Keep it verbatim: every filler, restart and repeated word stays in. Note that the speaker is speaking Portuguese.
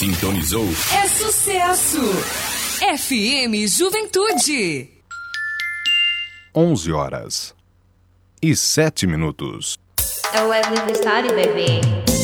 Sintonizou. É sucesso! F M Juventude. onze horas e sete minutos. É o aniversário, bebê.